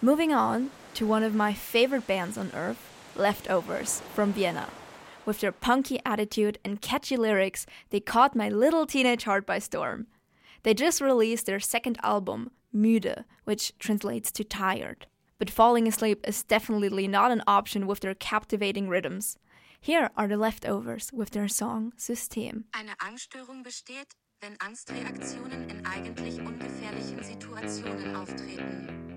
Moving on to one of my favorite bands on earth, Leftovers from Vienna. With their punky attitude and catchy lyrics, they caught my little teenage heart by storm. They just released their second album, Müde, which translates to tired. But falling asleep is definitely not an option with their captivating rhythms. Here are the Leftovers with their song System. Eine Angststörung besteht, wenn Angstreaktionen in eigentlich ungefährlichen Situationen auftreten.